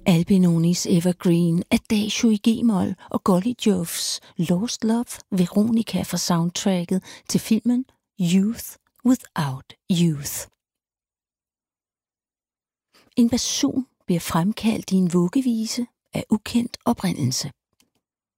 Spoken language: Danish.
Albinonis Evergreen, Adagio i g-mol og Golly Joves Lost Love Veronica fra soundtracket til filmen Youth Without Youth. En basun bliver fremkaldt i en vuggevise af ukendt oprindelse.